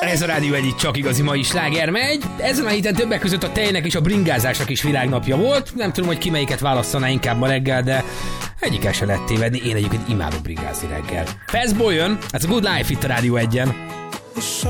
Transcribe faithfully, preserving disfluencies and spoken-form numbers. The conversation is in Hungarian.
Ez a Rádió egyik csak igazi mai sláger megy. Ezen a héten többek között a tejnek és a bringázásnak is világnapja volt. Nem tudom, hogy ki melyiket válasszaná inkább ma reggel, de egyikkel se lehet tévedni. Én egyébként imádok bringázni reggel. Fastball jön, ez a Good Life itt a Rádió egyen.